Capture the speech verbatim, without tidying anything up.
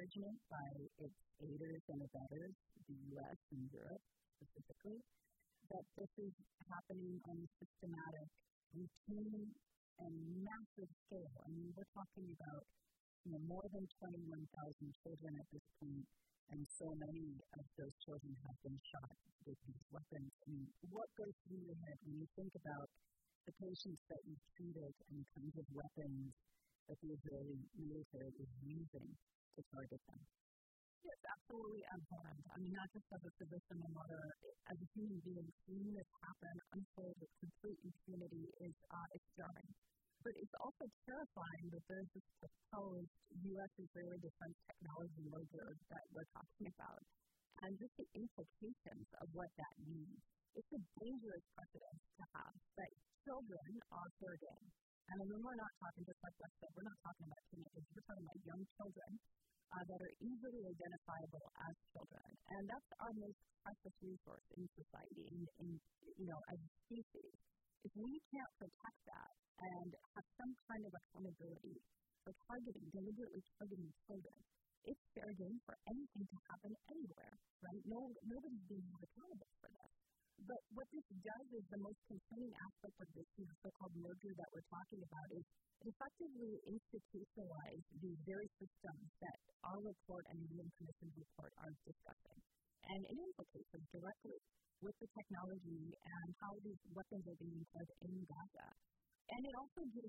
acknowledgement by its aiders and abettors, the U S and Europe specifically, that this is happening on a systematic, routine, and massive scale. I mean, we're talking about, you know, more than twenty-one thousand children at this point, and so many of those children have been shot with these weapons. I mean, what goes through your head when you think about the patients that you've treated and the kinds of weapons that the Israeli military is using to target them? Yes, absolutely abhorrent. I mean, not just as a physician and mother, as a human being, seeing this happen unfold with complete impunity is uh, it's jarring. But it's also terrifying that there's this proposed U S-Israeli defense technology merger that we're talking about, and just the implications of what that means. It's a dangerous precedent to have that children are fair game. And when we're not talking, just like Wes said, we're not talking about teenagers, we're talking about young children uh, that are easily identifiable as children. And that's our most precious resource in society, in, in you know, as a species. If we can't protect that and have some kind of accountability for targeting, deliberately targeting children, it's fair game for anything to happen anywhere, right? No, nobody's being held accountable for this. But what this does is the most concerning aspect of this you know, so-called merger that we're talking about is it effectively institutionalized these very systems that our report and the U N Commission's report are discussing. And it implicates them directly with the technology and how these weapons are being employed in Gaza. And it also gives